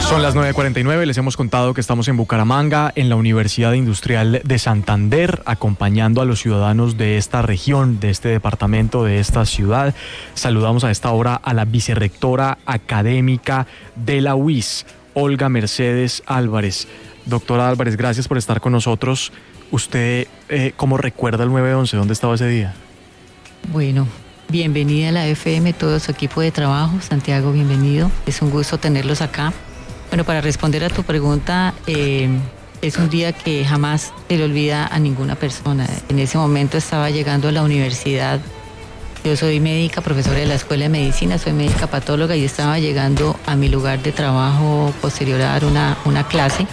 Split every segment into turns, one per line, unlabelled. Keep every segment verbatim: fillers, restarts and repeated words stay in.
Son las nueve cuarenta y nueve, les hemos contado que estamos en Bucaramanga, en la Universidad Industrial de Santander, acompañando a los ciudadanos de esta región, de este departamento, de esta ciudad. Saludamos a esta hora a la vicerrectora académica de la U I S, Olga Mercedes Álvarez. Doctora Álvarez, gracias por estar con nosotros. ¿Usted eh, cómo recuerda el nueve once? ¿Dónde estaba ese día?
Bueno, bienvenida a la F M, todo su equipo de trabajo. Santiago, bienvenido. Es un gusto tenerlos acá. Bueno, para responder a tu pregunta, eh, es un día que jamás se le olvida a ninguna persona. En ese momento estaba llegando a la universidad. Yo soy médica, profesora de la Escuela de Medicina, soy médica patóloga y estaba llegando a mi lugar de trabajo posterior a dar una, una clase.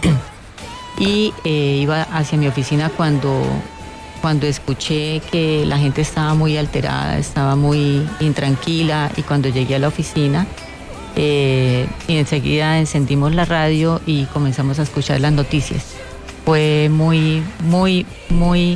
y eh, iba hacia mi oficina cuando, cuando escuché que la gente estaba muy alterada, estaba muy intranquila, y cuando llegué a la oficina, Eh, y enseguida encendimos la radio y comenzamos a escuchar las noticias. Fue muy, muy, muy,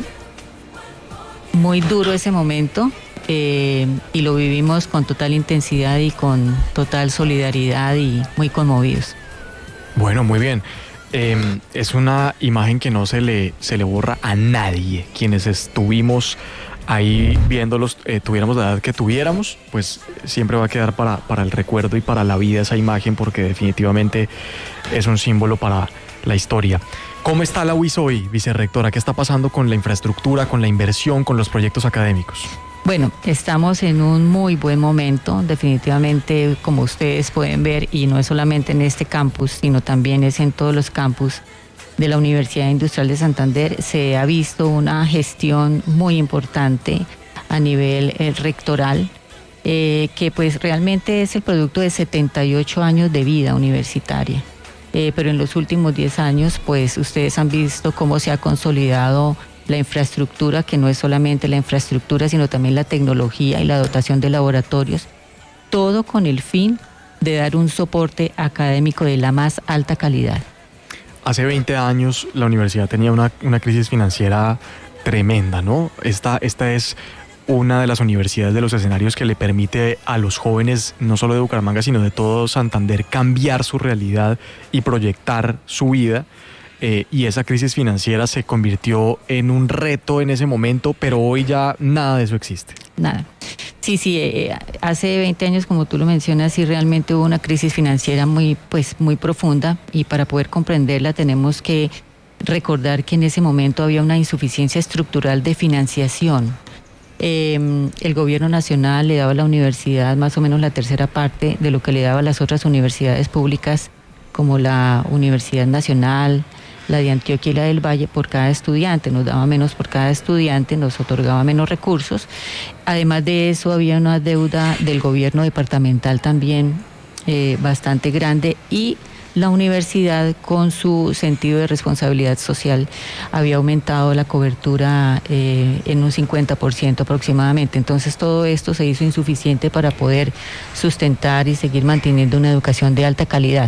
muy duro ese momento, eh, y lo vivimos con total intensidad y con total solidaridad y muy conmovidos.
Bueno, muy bien. Eh, es una imagen que no se le, se le borra a nadie. Quienes estuvimos ahí viéndolos, eh, tuviéramos la edad que tuviéramos, pues siempre va a quedar para, para el recuerdo y para la vida esa imagen, porque definitivamente es un símbolo para la historia. ¿Cómo está la U I S hoy, vicerrectora? ¿Qué está pasando con la infraestructura, con la inversión, con los proyectos académicos?
Bueno, estamos en un muy buen momento, definitivamente, como ustedes pueden ver, y no es solamente en este campus, sino también es en todos los campus de la Universidad Industrial de Santander. Se ha visto una gestión muy importante a nivel eh, rectoral, eh, que pues realmente es el producto de setenta y ocho años de vida universitaria. Eh, pero en los últimos diez años, pues ustedes han visto cómo se ha consolidado la infraestructura, que no es solamente la infraestructura, sino también la tecnología y la dotación de laboratorios, todo con el fin de dar un soporte académico de la más alta calidad.
Hace veinte años la universidad tenía una, una crisis financiera tremenda, ¿no? Esta, esta es una de las universidades de los escenarios que le permite a los jóvenes, no solo de Bucaramanga, sino de todo Santander, cambiar su realidad y proyectar su vida. Eh, y esa crisis financiera se convirtió en un reto en ese momento, pero hoy ya nada de eso existe.
Nada. Sí, sí, eh, hace veinte años, como tú lo mencionas, sí realmente hubo una crisis financiera muy, pues, muy profunda, y para poder comprenderla tenemos que recordar que en ese momento había una insuficiencia estructural de financiación. Eh, el gobierno nacional le daba a la universidad más o menos la tercera parte de lo que le daba a las otras universidades públicas, como la Universidad Nacional, la de Antioquia y la del Valle, por cada estudiante. Nos daba menos por cada estudiante, nos otorgaba menos recursos. Además de eso, había una deuda del gobierno departamental también eh, bastante grande, y la universidad, con su sentido de responsabilidad social, había aumentado la cobertura eh, en un cincuenta por ciento aproximadamente. Entonces todo esto se hizo insuficiente para poder sustentar y seguir manteniendo una educación de alta calidad.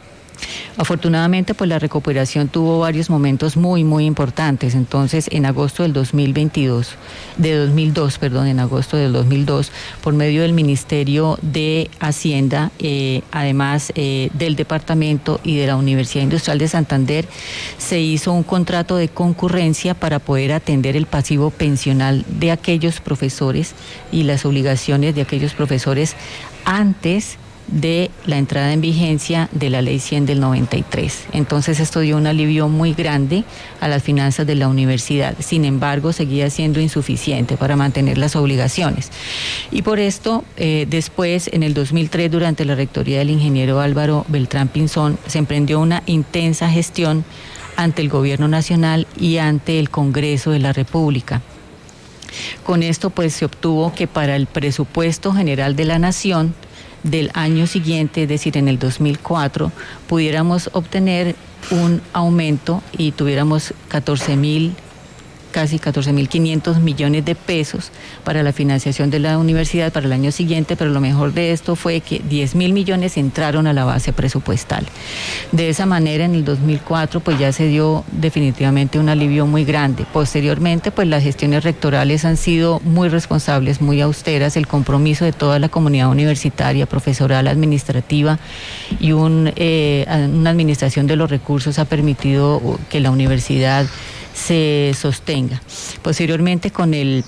Afortunadamente, pues la recuperación tuvo varios momentos muy, muy importantes. Entonces, en agosto del dos mil veintidós, de dos mil dos, perdón, en agosto del dos mil dos, por medio del Ministerio de Hacienda, eh, además eh, del Departamento y de la Universidad Industrial de Santander, se hizo un contrato de concurrencia para poder atender el pasivo pensional de aquellos profesores y las obligaciones de aquellos profesores antes de la entrada en vigencia de la Ley cien del noventa y tres. Entonces esto dio un alivio muy grande a las finanzas de la universidad. Sin embargo, seguía siendo insuficiente para mantener las obligaciones. Y por esto, eh, después, en el dos mil tres, durante la rectoría del ingeniero Álvaro Beltrán Pinzón, se emprendió una intensa gestión ante el gobierno nacional y ante el Congreso de la República. Con esto, pues, se obtuvo que para el presupuesto general de la Nación del año siguiente, es decir, en el dos mil cuatro, pudiéramos obtener un aumento y tuviéramos catorce mil casi catorce mil quinientos millones de pesos para la financiación de la universidad para el año siguiente, pero lo mejor de esto fue que diez mil millones entraron a la base presupuestal. De esa manera, en el dos mil cuatro, pues ya se dio definitivamente un alivio muy grande. Posteriormente, pues las gestiones rectorales han sido muy responsables, muy austeras. El compromiso de toda la comunidad universitaria, profesoral, administrativa y un, eh, una administración de los recursos ha permitido que la universidad se sostenga. Posteriormente, con el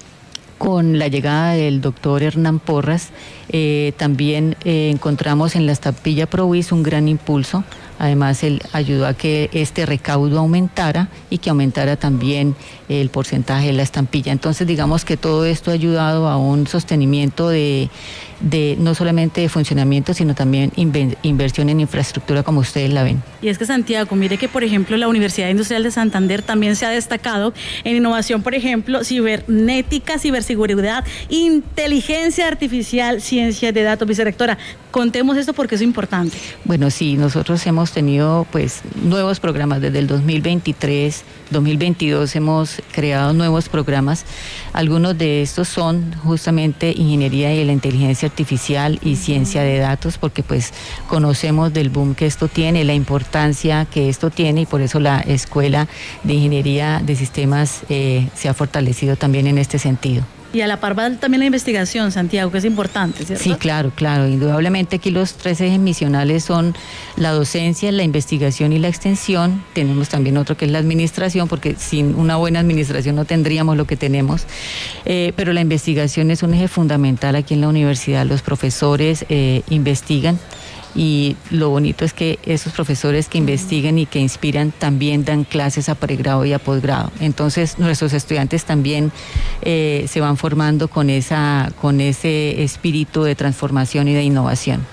con la llegada del doctor Hernán Porras, eh, también eh, encontramos en la estampilla Provis un gran impulso. Además, él ayudó a que este recaudo aumentara y que aumentara también el porcentaje de la estampilla. Entonces, digamos que todo esto ha ayudado a un sostenimiento de, de no solamente de funcionamiento, sino también inven, inversión en infraestructura, como ustedes la ven.
Y es que, Santiago, mire que, por ejemplo, la Universidad Industrial de Santander también se ha destacado en innovación, por ejemplo, cibernética, ciberseguridad, inteligencia artificial, ciencia de datos. Vicerrectora, contemos esto porque es importante.
Bueno, sí, nosotros hemos tenido pues nuevos programas desde el dos mil veintitrés, dos mil veintidós hemos creado nuevos programas. Algunos de estos son justamente ingeniería y la inteligencia artificial y ciencia de datos, porque pues conocemos del boom que esto tiene, la importancia que esto tiene, y por eso la Escuela de Ingeniería de Sistemas eh, se ha fortalecido también en este sentido.
Y a la par va también la investigación, Santiago, que es importante, ¿cierto?
Sí, claro, claro. Indudablemente aquí los tres ejes misionales son la docencia, la investigación y la extensión. Tenemos también otro que es la administración, porque sin una buena administración no tendríamos lo que tenemos. Eh, pero la investigación es un eje fundamental aquí en la universidad. Los profesores eh, investigan. Y lo bonito es que esos profesores que investigan y que inspiran también dan clases a pregrado y a posgrado. Entonces nuestros estudiantes también eh, se van formando con, esa, con ese espíritu de transformación y de innovación.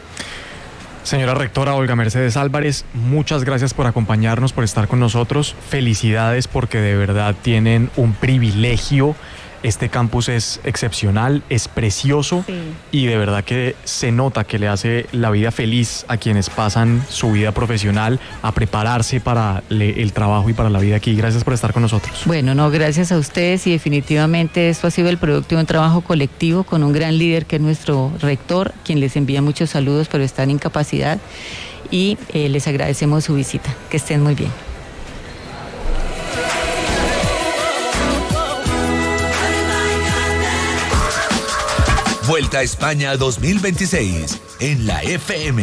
Señora rectora Olga Mercedes Álvarez, muchas gracias por acompañarnos, por estar con nosotros. Felicidades porque de verdad tienen un privilegio. Este campus es excepcional, es precioso, sí, y de verdad que se nota que le hace la vida feliz a quienes pasan su vida profesional a prepararse para le, el trabajo y para la vida aquí. Gracias por estar con nosotros.
Bueno, no, gracias a ustedes, y definitivamente esto ha sido el producto de un trabajo colectivo con un gran líder que es nuestro rector, quien les envía muchos saludos, pero está en incapacidad, y eh, les agradecemos su visita. Que estén muy bien.
Vuelta a España dos mil veintiséis en la F M.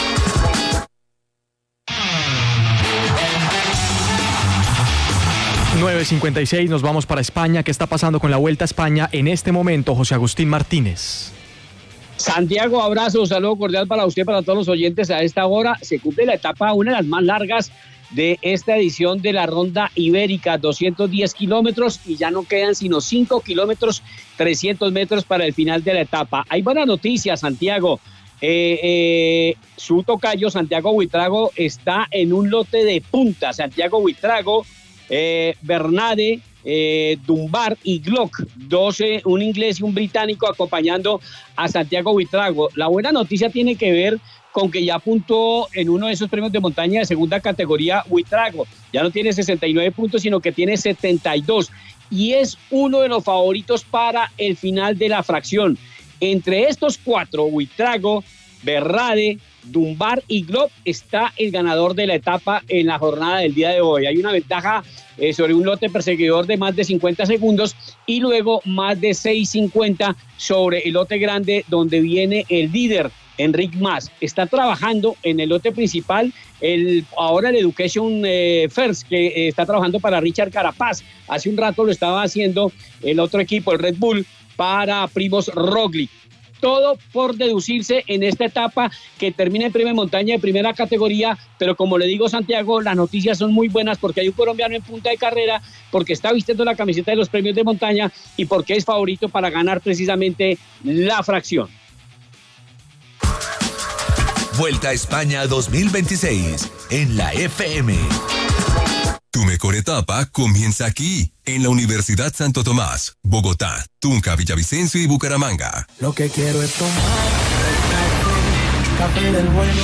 nueve cincuenta y seis, nos vamos para España. ¿Qué está pasando con la Vuelta a España en este momento, José Agustín Martínez?
Santiago, abrazo, saludo cordial para usted, para todos los oyentes. A esta hora se cumple la etapa, una de las más largas de esta edición de la Ronda Ibérica, doscientos diez kilómetros, y ya no quedan sino cinco kilómetros, trescientos metros para el final de la etapa. Hay buenas noticias, Santiago. Eh, eh, su tocayo, Santiago Buitrago, está en un lote de punta. Santiago Buitrago, eh, Bernade, eh, Dunbar y Glock, doce, un inglés y un británico acompañando a Santiago Buitrago. La buena noticia tiene que ver con que ya apuntó en uno de esos premios de montaña de segunda categoría Buitrago. Ya no tiene sesenta y nueve puntos, sino que tiene setenta y dos. Y es uno de los favoritos para el final de la fracción. Entre estos cuatro, Buitrago, Berrade, Dunbar y Glock, está el ganador de la etapa en la jornada del día de hoy. Hay una ventaja eh, sobre un lote perseguidor de más de cincuenta segundos y luego más de seis cincuenta sobre el lote grande donde viene el líder, Enric Mas. Está trabajando en el lote principal, el, ahora el Education eh, First, que eh, está trabajando para Richard Carapaz. Hace un rato lo estaba haciendo el otro equipo, el Red Bull, para Primož Roglič. Todo por deducirse en esta etapa que termina en premio de montaña de primera categoría, pero como le digo, Santiago, las noticias son muy buenas porque hay un colombiano en punta de carrera, porque está vistiendo la camiseta de los premios de montaña y porque es favorito para ganar precisamente la fracción.
Vuelta a España dos mil veintiséis en la F M. Tu mejor etapa comienza aquí, en la Universidad Santo Tomás, Bogotá, Tunja, Villavicencio y Bucaramanga.
Lo que quiero es tomar café, café del bueno.